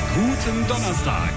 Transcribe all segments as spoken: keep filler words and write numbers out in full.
Guten Donnerstag.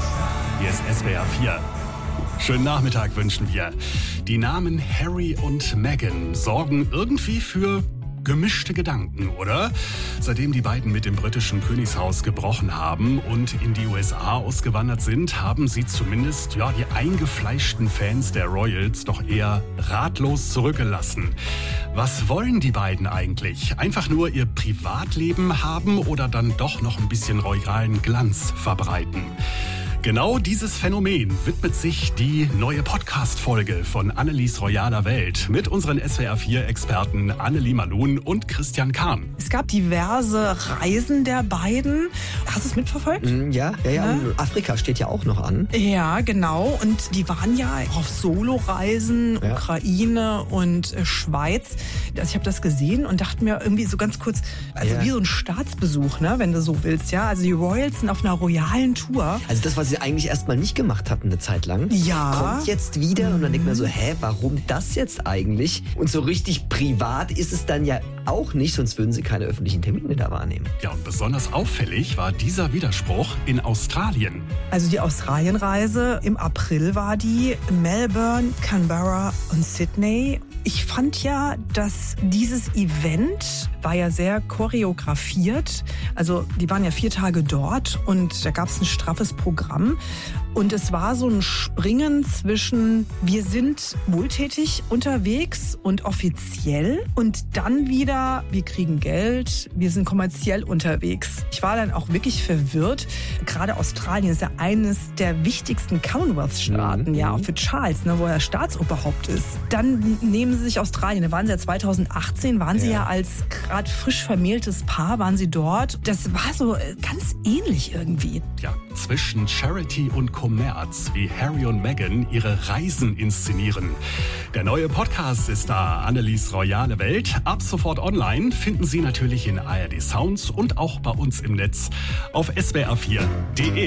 Hier ist S W R vier. Schönen Nachmittag wünschen wir. Die Namen Harry und Meghan sorgen irgendwie für gemischte Gedanken, oder? Seitdem die beiden mit dem britischen Königshaus gebrochen haben und in die U S A ausgewandert sind, haben sie zumindest ja, die eingefleischten Fans der Royals doch eher ratlos zurückgelassen. Was wollen die beiden eigentlich? Einfach nur ihr Privatleben haben oder dann doch noch ein bisschen royalen Glanz verbreiten? Genau dieses Phänomen widmet sich die neue Podcast-Folge von Annelies royaler Welt mit unseren S W R vier Experten Annelie Malun und Christian Kahn. Es gab diverse Reisen der beiden. Hast du es mitverfolgt? Ja, ja, ja. Ne? Afrika steht ja auch noch an. Ja, genau. Und die waren ja auf Solo-Reisen, ja. Ukraine und äh, Schweiz. Also ich habe das gesehen und dachte mir irgendwie so ganz kurz, also ja. wie so ein Staatsbesuch, ne, wenn du so willst. Ja, also die Royals sind auf einer royalen Tour. Also das, was sie eigentlich erstmal nicht gemacht hatten eine Zeit lang, ja. kommt jetzt wieder und dann denkt man so, hä, warum das jetzt eigentlich? Und so richtig privat ist es dann ja auch nicht, sonst würden sie keine öffentlichen Termine da wahrnehmen. Ja, und besonders auffällig war dieser Widerspruch in Australien. Also die Australienreise im April war die, Melbourne, Canberra und Sydney. Ich fand ja, dass dieses Event war ja sehr choreografiert. Also die waren ja vier Tage dort und da gab es ein straffes Programm. Und es war so ein Springen zwischen, wir sind wohltätig unterwegs und offiziell und dann wieder, wir kriegen Geld, wir sind kommerziell unterwegs. Ich war dann auch wirklich verwirrt. Gerade Australien ist ja eines der wichtigsten Commonwealth-Staaten, mhm. ja, auch für Charles, ne, wo er Staatsoberhaupt ist. Dann nehmen sie sich Australien. Da waren sie ja zwanzig achtzehn, waren sie ja, ja als gerade frisch vermähltes Paar, waren sie dort. Das war so ganz ähnlich irgendwie. Ja, zwischen Charity und Kommerz, wie Harry und Meghan ihre Reisen inszenieren. Der neue Podcast ist da, Annelies royale Welt. Ab sofort online, finden Sie natürlich in A R D Sounds und auch bei uns im Netz auf S W R vier punkt de.